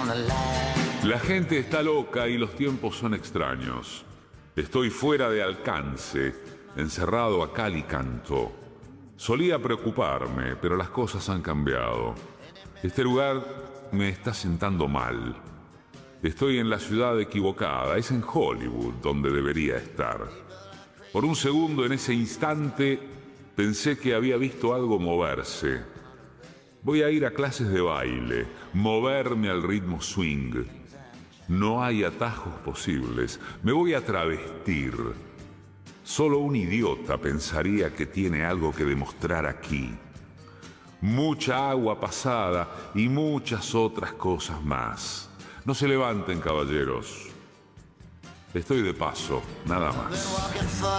La gente está loca y los tiempos son extraños. Estoy fuera de alcance, encerrado a cal y canto. Solía preocuparme, pero las cosas han cambiado. Este lugar me está sentando mal. Estoy en la ciudad equivocada, es en Hollywood donde debería estar. Por un segundo, en ese instante, pensé que había visto algo moverse. Voy a ir a clases de baile, moverme al ritmo swing. No hay atajos posibles. Me voy a travestir. Solo un idiota pensaría que tiene algo que demostrar aquí. Mucha agua pasada y muchas otras cosas más. No se levanten, caballeros. Estoy de paso, nada más.